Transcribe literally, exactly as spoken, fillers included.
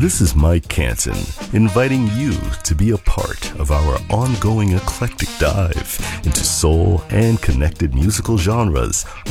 This is Mike Canton, inviting you to be a part of our ongoing eclectic dive into soul and connected musical genres